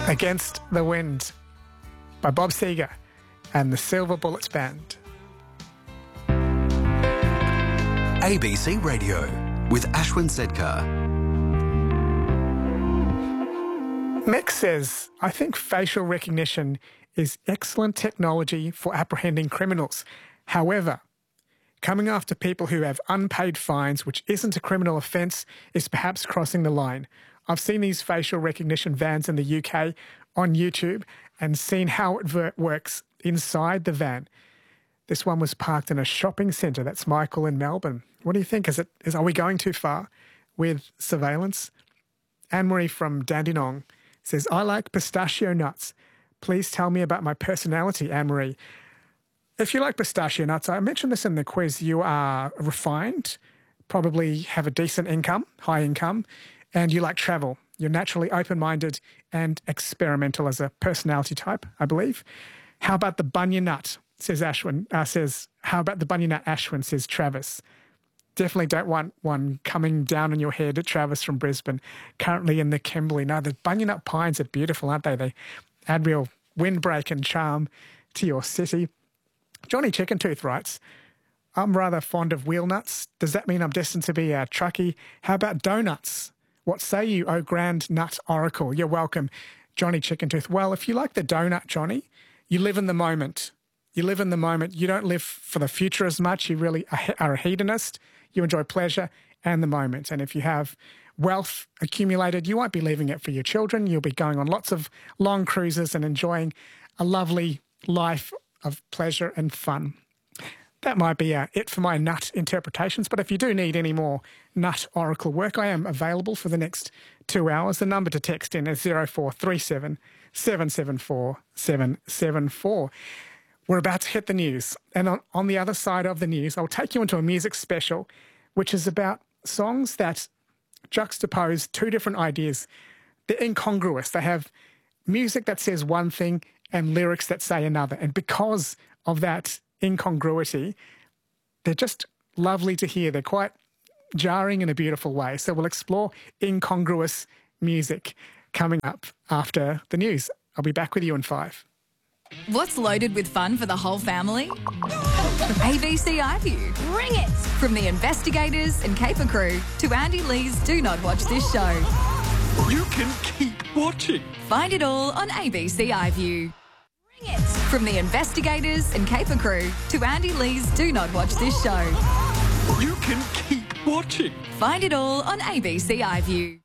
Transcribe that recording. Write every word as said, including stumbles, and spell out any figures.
Against the Wind by Bob Seger and the Silver Bullets Band. A B C Radio with Ashwin Sedkar. Mick says, I think facial recognition is excellent technology for apprehending criminals. However, coming after people who have unpaid fines, which isn't a criminal offence, is perhaps crossing the line. I've seen these facial recognition vans in the U K on YouTube and seen how it ver- works inside the van. This one was parked in a shopping centre. That's Michael in Melbourne. What do you think? Is it? Is are we going too far with surveillance? Anne-Marie from Dandenong says, I like pistachio nuts. Please tell me about my personality, Anne-Marie. If you like pistachio nuts, I mentioned this in the quiz, you are refined, probably have a decent income, high income, and you like travel. You're naturally open-minded and experimental as a personality type, I believe. How about the bunya nut, says Ashwin, uh, says, how about the bunya nut, Ashwin, says Travis. Definitely don't want one coming down on your head, Travis from Brisbane, currently in the Kimberley. No, the bunya nut pines are beautiful, aren't they? They add real windbreak and charm to your city. Johnny Chickentooth writes, I'm rather fond of wheel nuts. Does that mean I'm destined to be a truckie? How about donuts? What say you, oh grand nut oracle? You're welcome, Johnny Chickentooth. Well, if you like the donut, Johnny, you live in the moment. You live in the moment. You don't live for the future as much. You really are a hedonist. You enjoy pleasure and the moment. And if you have wealth accumulated, you won't be leaving it for your children. You'll be going on lots of long cruises and enjoying a lovely life of pleasure and fun. That might be uh, it for my nut interpretations, but if you do need any more nut oracle work, I am available for the next two hours. The number to text in is zero four three seven, seven seven four, seven seven four. We're about to hit the news, and on, on the other side of the news, I'll take you into a music special, which is about songs that juxtapose two different ideas. They're incongruous. They have music that says one thing and lyrics that say another. And because of that incongruity, they're just lovely to hear. They're quite jarring in a beautiful way. So we'll explore incongruous music coming up after the news. I'll be back with you in five. What's loaded with fun for the whole family? A B C iView. Bring it! From the investigators and Caper crew to Andy Lee's Do Not Watch This Show. You can keep watching. Find it all on A B C iView. Bring it! From the investigators and Caper crew to Andy Lee's Do Not Watch This Show. You can keep watching. Find it all on A B C iView.